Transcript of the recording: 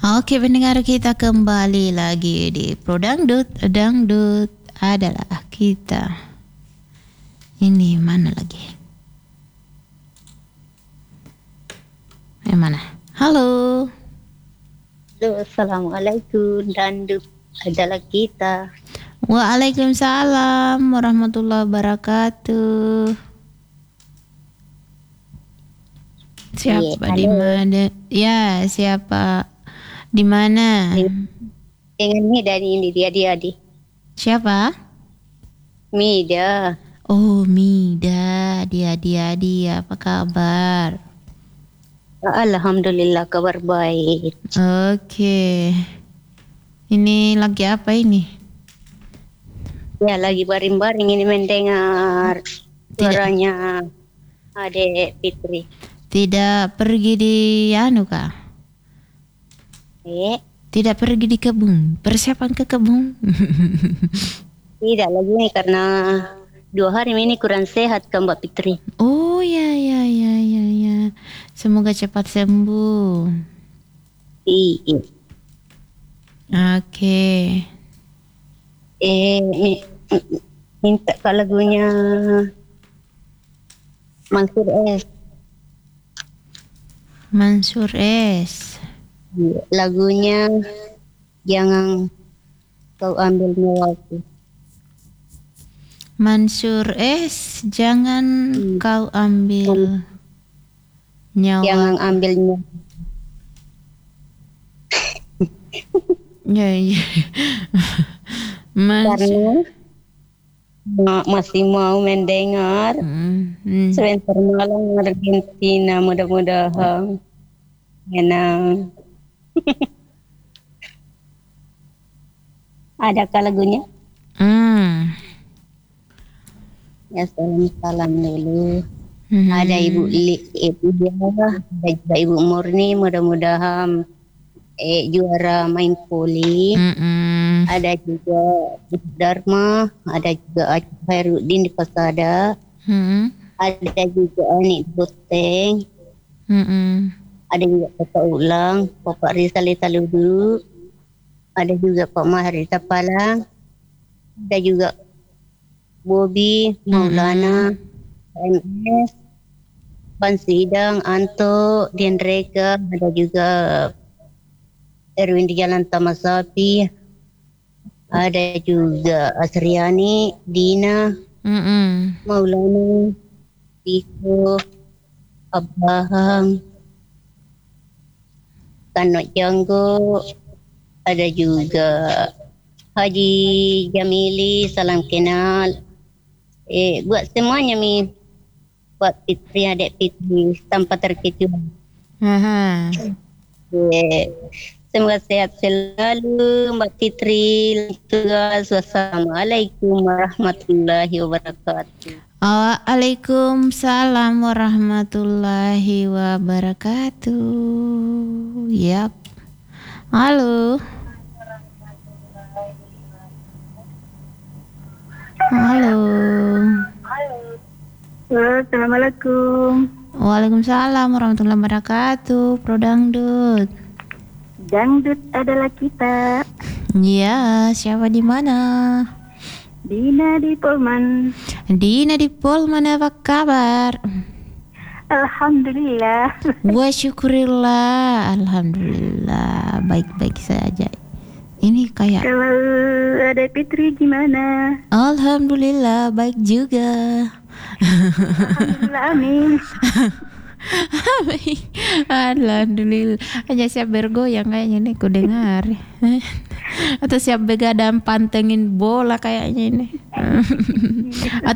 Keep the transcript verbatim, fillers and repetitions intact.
Oke, pendengar, kita kembali lagi di Pro Dangdut. Dangdut adalah kita. Ini mana lagi? Yang mana? Halo. Halo, assalamualaikum. Dangdut adalah kita. Waalaikumsalam warahmatullahi wabarakatuh. Siapa Iya, di halo. mana? Ya, siapa di mana? Dengan Mida ini dia dia di. Siapa? Mida. Oh, Mida. Dia dia dia. Apa kabar? Alhamdulillah kabar baik. Oke. Ini lagi apa ini? Ya lagi baring-baring ini mendengar suaranya Adek Fitri. Tidak pergi di anu kah? Eh, Tidak pergi di kebun. Persiapan ke kebun. tidak lagi nih karena dua hari ini kurang sehat kan Mbak Fitri. Oh ya ya ya ya ya. Semoga cepat sembuh. Iya. Oke. Eh, mi- minta ke lagunya Mansur S. Mansur S. Lagunya Jangan Kau Ambil Nyawaku. Mansur S. Jangan Hmm. kau ambil nyawa. Jangan ambil nyawa. Ya ya. Mansur. Karena ma- masih mau mendengar Hmm, hmm. sebentar malam Argentina, mudah-mudahan menang. Adakah lagunya? Hmm. Ya salam-salam dulu. Hmm. Ada Ibu Li, Ibu dia, ada juga Ibu Murni, mudah-mudahan eh, juara main voli. Mm-mm. Ada juga Ibu Dharma, ada juga Aceh Khairuddin di Pasada, Hmm. ada juga Anik Boteng, Mm-mm. ada juga Bapak Ulang, Bapak Rizal Taludu, ada juga Pak Maharita Palang, ada juga Bobi, Maulana, M S, Ban Sidang, Anto, Dian Reka, ada juga Erwin di Jalan Tamasapi, ada juga Asriani, Dina, Mm-mm. Maulana, Tiko, Abahang, Kanok Janggo, ada juga Haji Jamili, salam kenal. Eh, buat semuanya Mi, buat Fitri, adik Fitri, tanpa terkecuali. Aha. Eh, semoga sehat selalu Mbak Fitri. Tugas. Wassalamualaikum warahmatullahi wabarakatuh. Waalaikumsalam warahmatullahi wabarakatuh. Yap. Halo. Halo. Assalamualaikum. Waalaikumsalam warahmatullahi wabarakatuh. Pro Dangdut. Dangdut adalah kita. Ya, siapa di mana? Dina di Polman. Dina di Polman, apa kabar? Alhamdulillah. Wa syukurillah. Alhamdulillah, baik-baik saja. Ini kayak Kalau ada Fitri gimana? Alhamdulillah, baik juga. Alhamdulillah, amin. Baik. Alhamdulillah. Hanya siap bergoyang kayaknya nih, ku dengar. Atau siap begadang pantengin bola kayaknya ini. Atau